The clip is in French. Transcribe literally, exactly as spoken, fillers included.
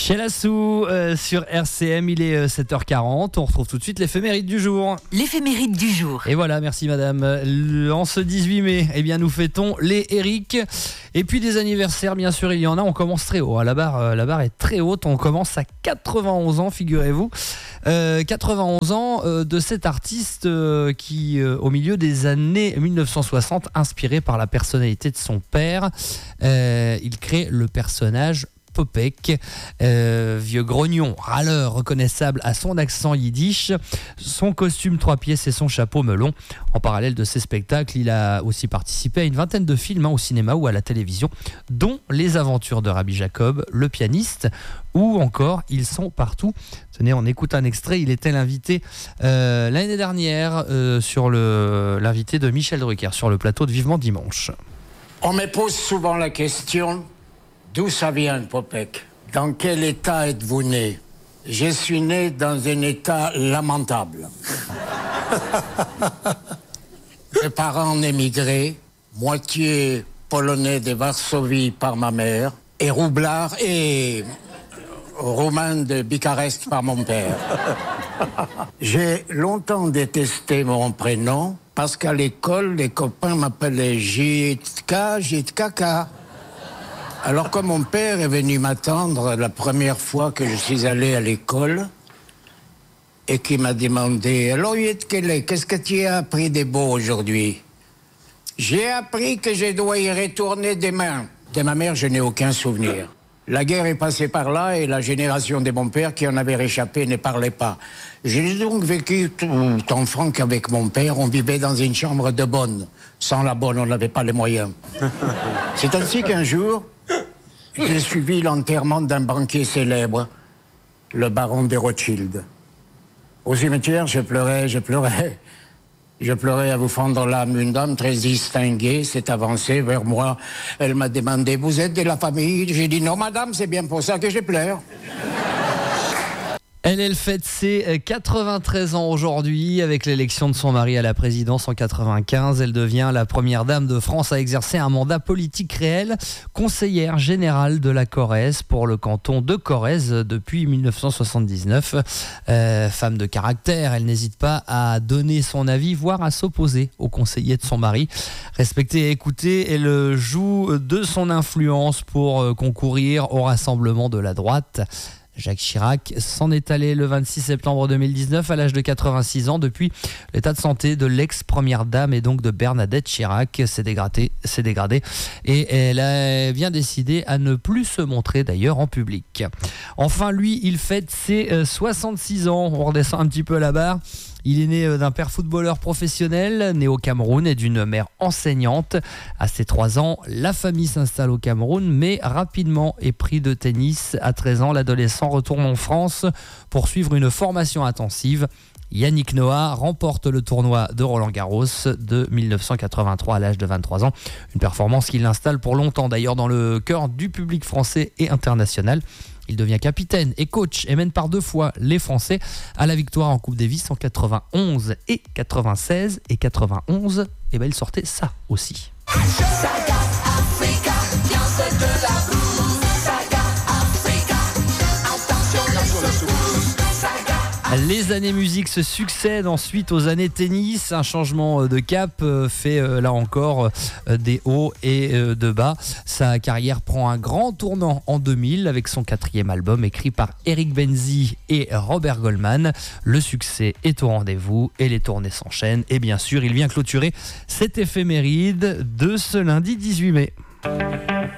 Chelassou euh, sur R C M, il est euh, sept heures quarante. On retrouve tout de suite l'éphéméride du jour. L'éphéméride du jour. Et voilà, merci madame. Le- En ce dix-huit mai, eh bien, nous fêtons les Eric. Et puis des anniversaires, bien sûr, il y en a. On commence très haut. La barre, euh, la barre est très haute. On commence à quatre-vingt-onze ans, figurez-vous. Euh, quatre-vingt-onze ans euh, de cet artiste euh, qui, euh, au milieu des années mille neuf cent soixante, inspiré par la personnalité de son père, euh, il crée le personnage Popek, euh, vieux grognon, râleur, reconnaissable à son accent yiddish, son costume trois pièces et son chapeau melon. En parallèle de ces spectacles, il a aussi participé à une vingtaine de films hein, au cinéma ou à la télévision, dont Les Aventures de Rabbi Jacob, Le Pianiste, ou encore Ils sont partout. Tenez, on écoute un extrait. Il était l'invité euh, l'année dernière euh, sur le l'invité de Michel Drucker sur le plateau de Vivement Dimanche. On me pose souvent la question, d'où ça vient, Popek? Dans quel état êtes-vous né? Je suis né dans un état lamentable. Mes parents émigrés, moitié polonais de Varsovie par ma mère, et roublard et roumain de Bucarest par mon père. J'ai longtemps détesté mon prénom, parce qu'à l'école, les copains m'appelaient Jitka, Jitkaka. Alors quand mon père est venu m'attendre la première fois que je suis allé à l'école et qu'il m'a demandé « Alors Yitkele, qu'est-ce que tu as appris de beau aujourd'hui ?» J'ai appris que je dois y retourner demain. De ma mère, je n'ai aucun souvenir. La guerre est passée par là et la génération de mon père qui en avait réchappé ne parlait pas. J'ai donc vécu tout enfant qu'avec mon père, on vivait dans une chambre de bonne. Sans la bonne, on n'avait pas les moyens. C'est ainsi qu'un jour, j'ai suivi l'enterrement d'un banquier célèbre, le baron de Rothschild. Au cimetière, je pleurais, je pleurais. Je pleurais à vous fendre l'âme. Une dame très distinguée s'est avancée vers moi. Elle m'a demandé « Vous êtes de la famille ?» J'ai dit « Non, madame, c'est bien pour ça que je pleure. » Elle, elle fête ses quatre-vingt-treize ans aujourd'hui. Avec l'élection de son mari à la présidence en quatre-vingt-quinze, elle devient la première dame de France à exercer un mandat politique réel, conseillère générale de la Corrèze pour le canton de Corrèze depuis mille neuf cent soixante-dix-neuf. Euh, femme de caractère, elle n'hésite pas à donner son avis, voire à s'opposer aux conseillers de son mari. Respectée et écoutée, elle joue de son influence pour concourir au rassemblement de la droite. Jacques Chirac s'en est allé le vingt-six septembre deux mille dix-neuf à l'âge de quatre-vingt-six ans. Depuis, l'état de santé de l'ex-première dame et donc de Bernadette Chirac s'est dégradé, s'est dégradé et elle a bien décidé à ne plus se montrer d'ailleurs en public. Enfin, lui, il fête ses soixante-six ans. On redescend un petit peu à la barre. Il est né d'un père footballeur professionnel, né au Cameroun, et d'une mère enseignante. À ses trois ans, la famille s'installe au Cameroun, mais rapidement épris de tennis. À treize ans, l'adolescent retourne en France pour suivre une formation intensive. Yannick Noah remporte le tournoi de Roland-Garros de mille neuf cent quatre-vingt-trois à l'âge de vingt-trois ans. Une performance qui l'installe pour longtemps d'ailleurs dans le cœur du public français et international. Il devient capitaine et coach et mène par deux fois les Français à la victoire en Coupe Davis en quatre-vingt-onze et quatre-vingt-seize. Et quatre-vingt-onze, et ben il sortait ça aussi. Saga Africa, viande de la boue. Saga Africa, attention les secousses. Saga Les années musique se succèdent ensuite aux années tennis. Un changement de cap fait là encore des hauts et de bas. Sa carrière prend un grand tournant en deux mille avec son quatrième album écrit par Eric Benzi et Robert Goldman. Le succès est au rendez-vous et les tournées s'enchaînent. Et bien sûr, il vient clôturer cette éphéméride de ce lundi dix-huit mai.